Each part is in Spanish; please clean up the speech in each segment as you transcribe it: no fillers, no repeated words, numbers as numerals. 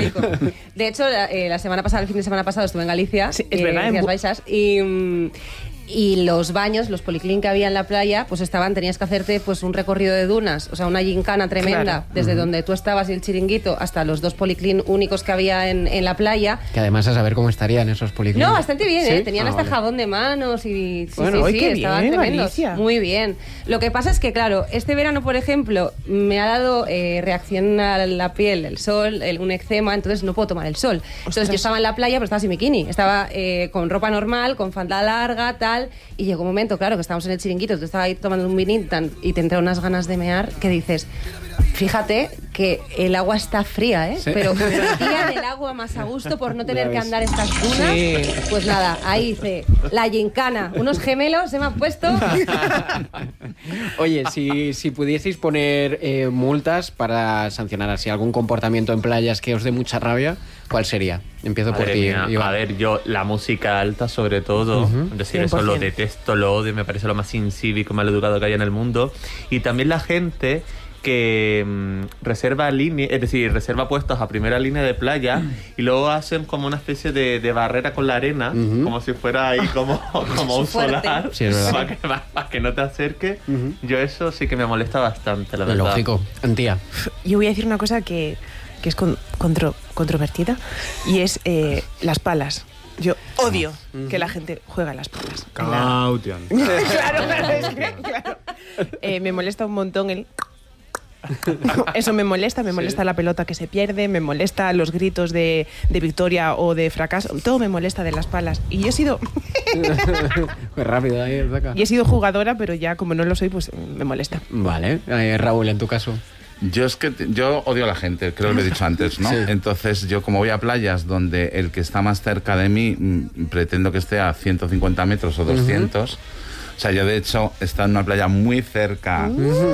explico. De hecho, la semana pasada, el fin de semana pasado, estuve en Galicia, sí, es verdad, en Rías Baixas, y los baños, los policlín que había en la playa, pues tenías que hacerte pues un recorrido de dunas, o sea, una gincana tremenda, claro, desde donde tú estabas y el chiringuito hasta los 2 policlín únicos que había en la playa. Que además a saber cómo estarían esos policlín. No, bastante bien, ¿Sí? Tenían hasta jabón de manos y bueno, sí, estaban tremendos. Alicia. Muy bien. Lo que pasa es que, claro, este verano, por ejemplo, me ha dado reacción a la piel, el sol, un eczema, entonces no puedo tomar el sol. Entonces yo estaba en la playa, pero estaba sin bikini, estaba con ropa normal, con falda larga, tal, y llegó un momento, claro, que estábamos en el chiringuito, tú estabas ahí tomando un vinito y te entraron unas ganas de mear que dices, fíjate que el agua está fría, Sí. pero tía del agua más a gusto por no tener que andar estas dunas. Sí. Pues nada, ahí hice la gincana, unos gemelos se me han puesto. Oye, si pudieseis poner multas para sancionar así algún comportamiento en playas que os dé mucha rabia, ¿cuál sería? Empiezo por ti, Iván. A ver, yo la música alta sobre todo, es decir, 100%. Eso lo detesto, lo odio, me parece lo más incívico, mal educado que hay en el mundo. Y también la gente que reserva puestos a primera línea de playa y luego hacen como una especie de barrera con la arena, como si fuera ahí como un solar, sí, para que no te acerques. Yo eso sí que me molesta bastante, la verdad. Lógico. Antía. Yo voy a decir una cosa que es controvertida, y es las palas. Yo odio que la gente juegue a las palas. Caution. Claro. Me molesta un montón el... Eso me molesta la pelota que se pierde, me molesta los gritos de victoria o de fracaso, todo me molesta de las palas. Y yo he sido... Pues rápido, ahí saca. Y he sido jugadora, pero ya como no lo soy, pues me molesta. Vale. Raúl, en tu caso. Yo odio a la gente, creo que lo he dicho antes, ¿no? Sí. Entonces, yo como voy a playas donde el que está más cerca de mí pretendo que esté a 150 metros o 200... O sea, yo de hecho he estado en una playa muy cerca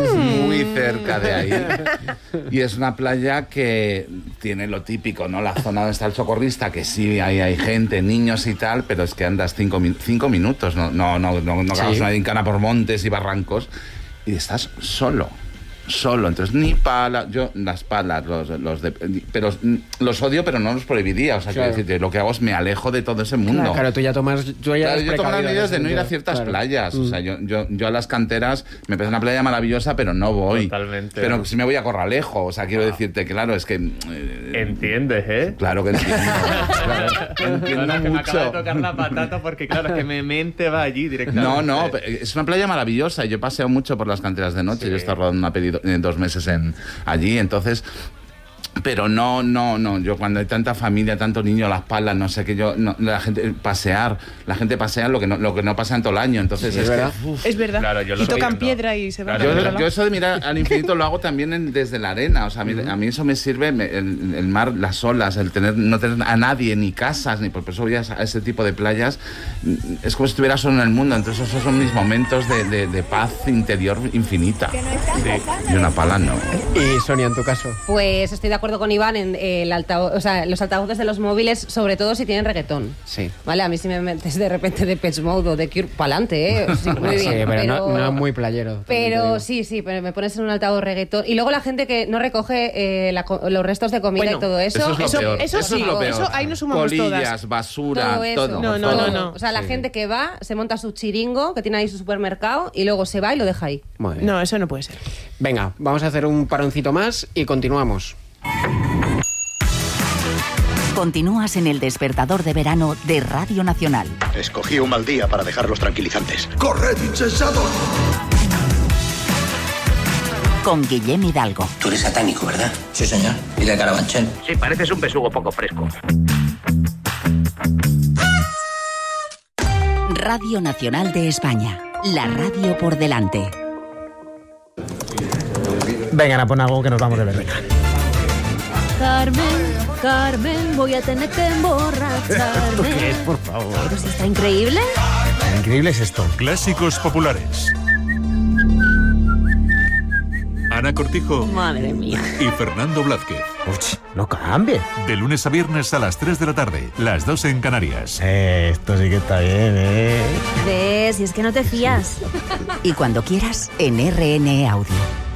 de ahí. Y es una playa que tiene lo típico, ¿no? La zona donde está el socorrista, que sí, ahí hay gente, niños y tal, pero es que andas 5 minutos, no hagas una gincana por montes y barrancos y estás solo. Entonces ni pala, yo las palas, pero los odio, pero no los prohibiría, o sea, claro. Quiero decir, yo lo que hago es me alejo de todo ese mundo. Claro, tú ya tomas... Yo tomo las medidas de no ir a ciertas playas, o sea, yo a las canteras me parece una playa maravillosa, pero no voy. Totalmente. Pero si me voy a Corralejo, o sea, quiero decirte, claro, es que... ¿Entiendes, eh? Claro que entiendo. Entiendo que me acaba de mucho. tocar la patata porque, claro, es que mi mente va allí directamente. No, es una playa maravillosa. Yo paseo mucho por las canteras de noche. Sí. Yo he estado rodando una peli 2 meses allí, entonces... Pero no, yo cuando hay tanta familia, tanto niño a las palas, no sé qué, la gente pasea lo que no pasa en todo el año, entonces sí, es verdad. Es verdad. Claro, yo lo y tocan entiendo. piedra y se van. Claro, Yo eso de mirar al infinito lo hago también desde la arena, o sea, a mí eso me sirve, el mar, las olas, el no tener a nadie, ni casas, ni por eso voy a ese tipo de playas, es como si estuviera solo en el mundo, entonces esos son mis momentos de paz interior infinita. Sí. Y una pala no. Y Sonia, en tu caso. Pues estoy de acuerdo con Iván en los altavoces de los móviles, sobre todo si tienen reggaetón. Sí. Vale, a mí si me metes de repente de Depeche Mode o de Cure, pa'lante, ¿eh? Sí, muy bien. Sí, pero no muy playero. Pero sí, pero me pones en un altavoz reggaetón. Y luego la gente que no recoge los restos de comida y todo eso. Eso es lo peor. Eso sí, es lo peor. eso ahí nos sumamos Colillas, todas. basura, Todo eso. todo. No. O sea, la gente que va, se monta su chiringo, que tiene ahí su supermercado, y luego se va y lo deja ahí. Muy bien. No, eso no puede ser. Venga, vamos a hacer un paroncito más y continuamos. Continúas en el despertador de verano de Radio Nacional. Escogí un mal día para dejar los tranquilizantes. ¡Corred, insensatos! Con Guillem Hidalgo. Tú eres satánico, ¿verdad? Sí, señor. ¿Y de Carabanchel? Sí, pareces un besugo poco fresco. Radio Nacional de España. La radio por delante. Vengan, pon algo que nos vamos de verdad. Carmen, voy a tener que emborracharme. ¿Qué es, por favor? Pero si está increíble. Increíble es esto. Clásicos populares. Ana Cortijo. Madre mía. Y Fernando Blázquez. Uy, no cambie. De lunes a viernes a las 3 de la tarde, las 2 en Canarias. Esto sí que está bien, ¿eh? ¿Ves? Y es que no te fías. Y cuando quieras, en RN Audio.